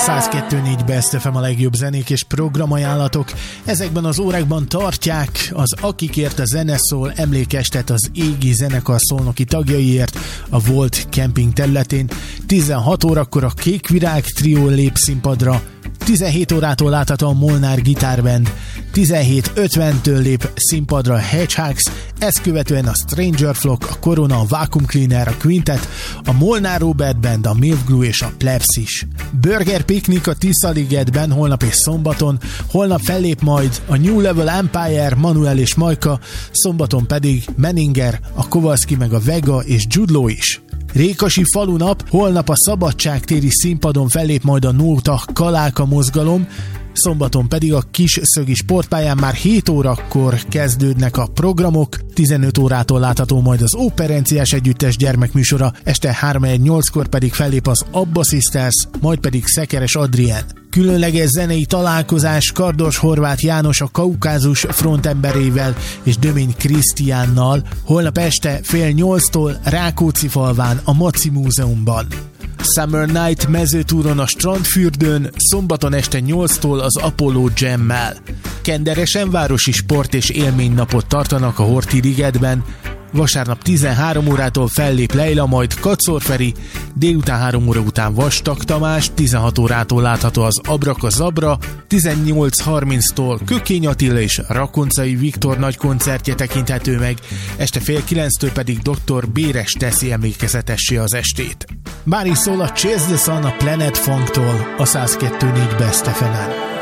102.4 Best FM a legjobb zenék és programajánlatok. Ezekben az órákban tartják az Akikért a zene szól emlékestet az Égi zenekar szolnoki tagjaiért a Volt Camping területén. 16 órakor a Kékvirág trió lép színpadra, 17 órától látható a Molnár Gitárband, 17:50-től lép színpadra a Hedgehogs, ezt követően a Stranger Flock, a Corona, a Vacuum Cleaner, a Quintet, a Molnár Robert Band, a Milk Glue és a Plebs is. Burger Picnic a Tiszaligetben holnap és szombaton, holnap fellép majd a New Level Empire, Manuel és Majka, szombaton pedig Menninger, a Kowalski meg a Vega és Jude Law is. Rékasi falunap, holnap a Szabadságtéri színpadon fellép majd a Nóta Kaláka mozgalom, szombaton pedig a Kisszögi sportpályán már 7 órakor kezdődnek a programok, 15 órától látható majd az Operenciás Együttes gyermekműsora, este 3:08-kor pedig fellép az Abba Sisters, majd pedig Szekeres Adrien. Különleges zenei találkozás Kardos Horváth János a Kaukázus frontemberével és Dömény Krisztiánnal holnap este 7:30-tól Rákóczifalván a Maci Múzeumban. Summer Night mezőtúron a Strandfürdőn, szombaton este 8-tól az Apollo Jam-mel. Kenderesen városi sport és élménynapot tartanak a Horthy Ligetben, vasárnap 13 órától fellép Leila, majd Kacor Feri, délután 3 óra után Vastag Tamás, 16 órától látható az Abraka Zabra, 18:30-tól Kökény Attila és Rakoncai Viktor nagy koncertje tekinthető meg, este 8:30-től pedig Dr. Béres teszi emlékezetessé az estét. Már is szól a Chase the Sun a Planet Funktól a 102.4 Best FM-en.